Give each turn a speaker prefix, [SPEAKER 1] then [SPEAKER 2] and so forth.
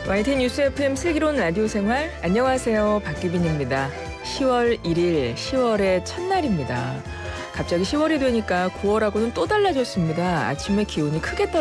[SPEAKER 1] YTN 뉴스 FM 슬기로운 라디오 생활, 안녕하세요. 박규빈입니다. 10월 1일, 10월의 첫날입니다. 갑자기 10월이 되니까 9월하고는 또 달라졌습니다. 아침에 기온이 크게